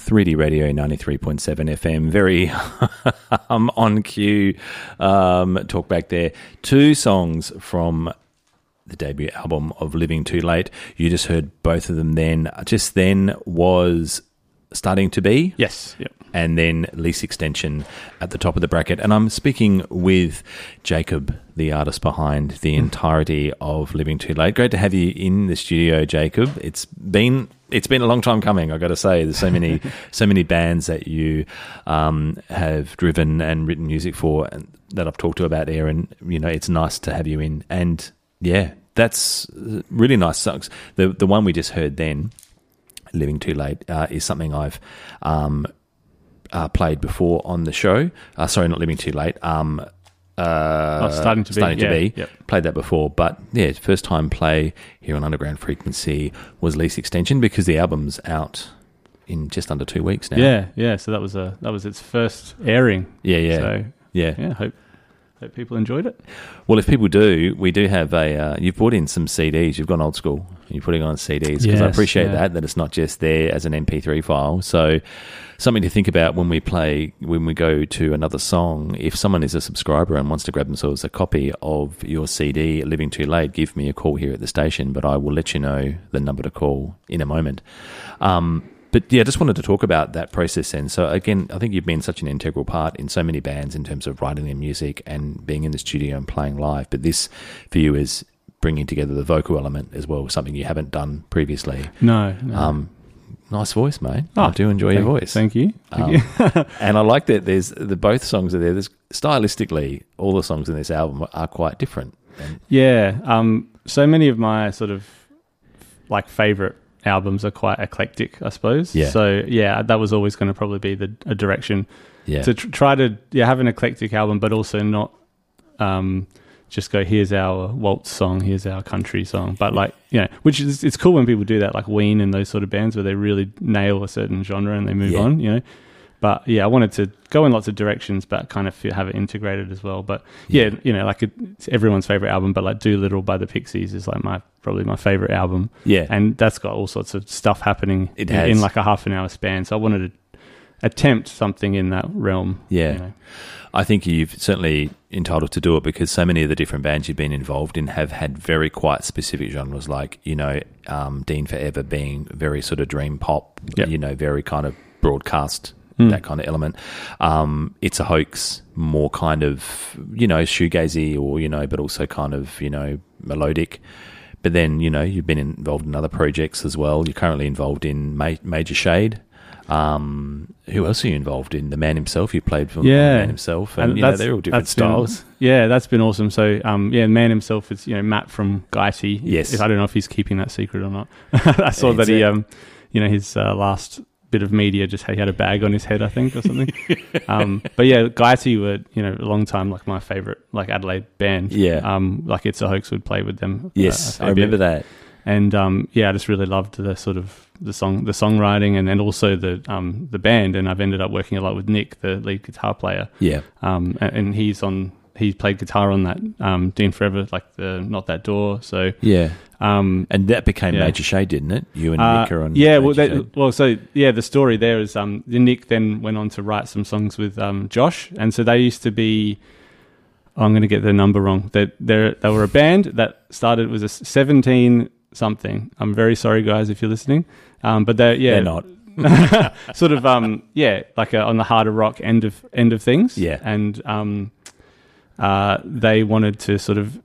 3D Radio 93.7 FM. Very on cue talk back there. 2 songs from the debut album of Living Too Late. You just heard both of them then. Just then was Starting to Be. Yes. Yep. And then Lease Extension at the top of the bracket. And I'm speaking with Jacob, the artist behind the entirety of Living Too Late. Great to have you in the studio, Jacob. It's been a long time coming, I've got to say. There's so many bands that you have driven and written music for and that I've talked to about there, and it's nice to have you in. And yeah, that's really nice songs. The one we just heard then, Living Too Late, is something I've played before on the show. Sorry, not Living Too Late. Starting to Be. Yep. Played that before, but yeah, first time play here on Underground Frequency was Lease Extension, because the album's out in just under 2 weeks now. Yeah. So that was its first airing. Yeah. So yeah. Hope people enjoyed it. Well, if people do, we do have you've brought in some CDs. You've gone old school. You're putting on CDs, because I appreciate that it's not just there as an MP3 file. So something to think about when we go to another song. If someone is a subscriber and wants to grab themselves a copy of your CD, Living Too Late, give me a call here at the station, but I will let you know the number to call in a moment. But yeah, I just wanted to talk about that process then. So again, I think you've been such an integral part in so many bands in terms of writing their music and being in the studio and playing live. But this for you is bringing together the vocal element as well, something you haven't done previously. No. Nice voice, mate. I do enjoy your voice. Thank you. And I like that there's both songs are there. There's, stylistically, all the songs in this album are quite different. So many of my sort of like favourite albums are quite eclectic, I suppose. Yeah. So that was always going to probably be a direction. Yeah. To try to have an eclectic album, but also not just go, here's our waltz song, here's our country song. But which is, it's cool when people do that, like Ween and those sort of bands where they really nail a certain genre and they move on, But I wanted to go in lots of directions, but kind of have it integrated as well. But it's everyone's favorite album, but like Doolittle by the Pixies is like probably my favorite album. Yeah. And that's got all sorts of stuff happening in like a half an hour span. So I wanted to attempt something in that realm. Yeah. I think you've certainly entitled to do it, because so many of the different bands you've been involved in have had very quite specific genres, like, Dean Forever being very sort of dream pop, very kind of broadcast, that kind of element. It's a Hoax, more kind of, shoegazy or, but also kind of, melodic. But then, you've been involved in other projects as well. You're currently involved in Major Shade. Who else are you involved in? The Man Himself. You played for The Man Himself, and they're all different styles. That's been awesome. So Man Himself is Matt from Guyty. Yes, I don't know if he's keeping that secret or not. I saw that he his last bit of media just he had a bag on his head, I think, or something. But Guyty were a long time like my favorite like Adelaide band. Like It's a Hoax would play with them. Yes, I remember that. And I just really loved the sort of the songwriting and also the band. And I've ended up working a lot with Nick, the lead guitar player. Yeah. And he played guitar on that Dean Forever, like the Not That Door. So yeah. And that became Major Shade, didn't it? You and Nick are on. The story there is Nick then went on to write some songs with Josh, and so they used to be. I'm going to get the number wrong. They were a band that started, was a 17 something. I'm very sorry, guys, if you're listening. But they're not. Sort of like on the harder rock end of things. Yeah. And they wanted to sort of